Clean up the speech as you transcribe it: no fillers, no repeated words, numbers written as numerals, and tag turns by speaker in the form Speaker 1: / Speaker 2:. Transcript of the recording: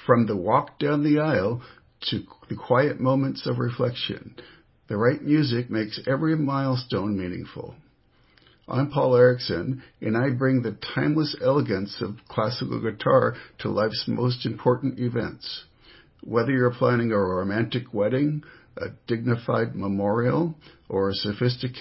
Speaker 1: From the walk down the aisle to the quiet moments of reflection, the right music makes every milestone meaningful. I'm Paul Erickson, and I bring the timeless elegance of classical guitar to life's most important events. Whether you're planning a romantic wedding, a dignified memorial, or a sophisticated